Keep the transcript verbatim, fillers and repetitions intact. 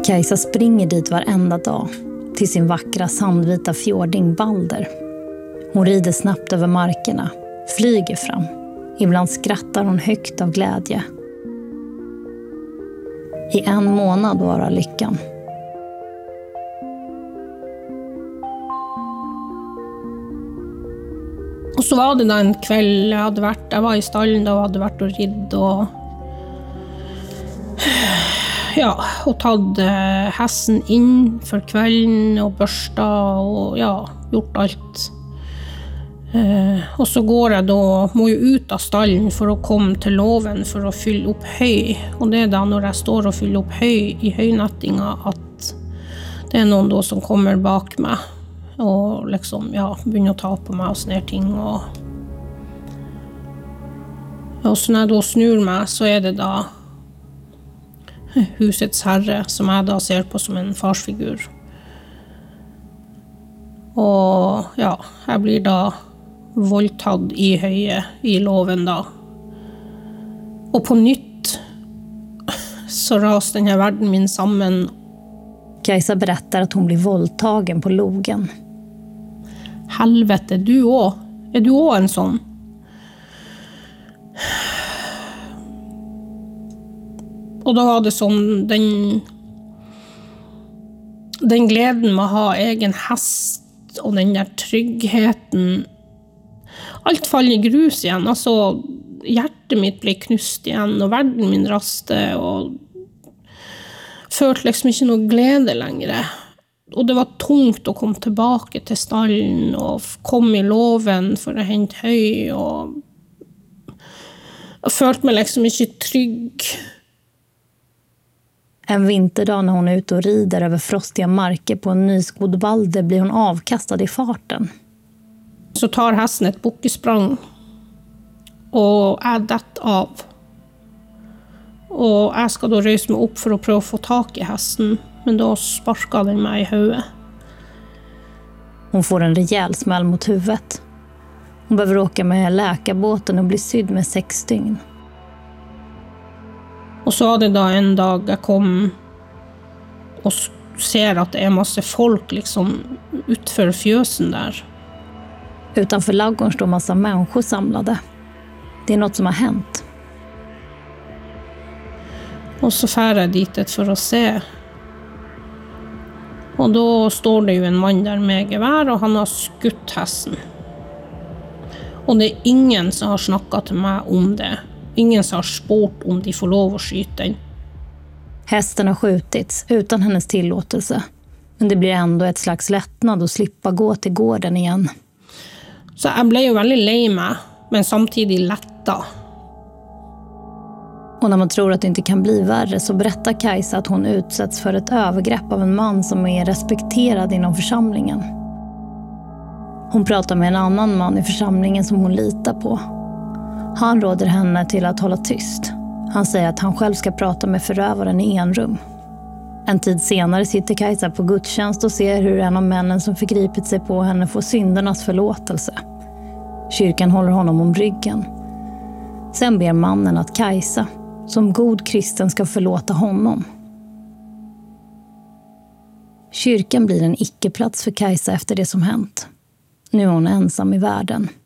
Kajsa springer dit varenda dag till sin vackra sandvita fjording Balder. Hon rider snabbt över markerna, flyger fram. Ibland skrattar hon högt av glädje. I en månad varar lyckan. Och så var det då en kväll jag hade varit, jag var i stallen och hade varit och ridd och ja, och tagit hästen in för kvällen och borsta och ja, gjort allt. Eh, och så går jag då, må ju ut av stallen för att komma till låven för att fylla upp höj. Och det är då när jag står och fyller upp höj i höjnattinga att det är någon då som kommer bak mig och liksom, ja, börjar att ta på mig och såna här ting. Och, och så när jag då snur mig så är det då husets herre som jag då ser på som en farsfigur. Och ja, jag blir då våldtatt i höje i låven då. Och på nytt så ras den här världen min samman. Kajsa berättar att hon blir våldtagen på logen. Helvete, du också. Är du också en sån? Och då var det som den, den glädjen med att ha egen häst och den där tryggheten. Allt faller i grus igen. Alltså, hjärtat mitt blev knust igen och världen min raste och følte liksom inte någon glädje längre. Och det var tungt att komma tillbaka till stallen och komma i låven för det hänt höj och jag følte mig liksom inte trygg. En vinterdag när hon är ute och rider över frostiga marker på en nyskodd Balder blir hon avkastad i farten. Så tar hästen ett bockesprang och är dett av. Och jag ska då rösa mig upp för att pröva få tag i hästen, men då sparkar den mig i huvudet. Hon får en rejäl smäll mot huvudet. Hon behöver åka med läkarbåten och bli sydd med sex dygn. Och så var det då en dag jag kom och ser att det är massa folk liksom utför fjösen där. Utanför ladugården står massa människor samlade. Det är något som har hänt. Och så fär jag dit för att se. Och då står det ju en man där med gevär och han har skutt hästen. Och det är ingen som har snackat till mig om det. Ingen som har sport om de får lov att skjuta den. Hästen har skjutits utan hennes tillåtelse. Men det blir ändå ett slags lättnad att slippa gå till gården igen. Så jag blev ju väldigt lei mig, men samtidigt lätta. Och när man tror att det inte kan bli värre så berättar Kajsa att hon utsätts för ett övergrepp av en man som är respekterad inom församlingen. Hon pratar med en annan man i församlingen som hon litar på. Han råder henne till att hålla tyst. Han säger att han själv ska prata med förövaren i enrum. En tid senare sitter Kajsa på gudstjänst och ser hur en av männen som förgripit sig på henne får syndernas förlåtelse. Kyrkan håller honom om ryggen. Sen ber mannen att Kajsa, som god kristen, ska förlåta honom. Kyrkan blir en icke-plats för Kajsa efter det som hänt. Nu är hon ensam i världen.